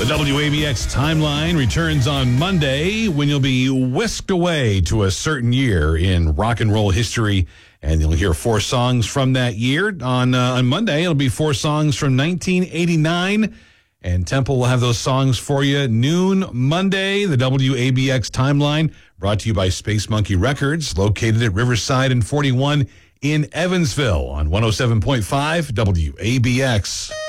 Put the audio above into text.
The WABX timeline returns on Monday when you'll be whisked away to a certain year in rock and roll history, and you'll hear 4 songs from that year. On Monday, it'll be 4 songs from 1989, and Temple will have those songs for you noon Monday. The WABX timeline brought to you by Space Monkey Records, located at Riverside and 41 in Evansville on 107.5 WABX.